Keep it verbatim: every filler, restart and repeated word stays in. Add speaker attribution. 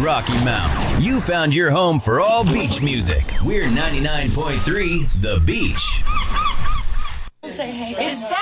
Speaker 1: Rocky Mount. You found your home for all beach music. We're ninety-nine point three The Beach.
Speaker 2: Say hey. It's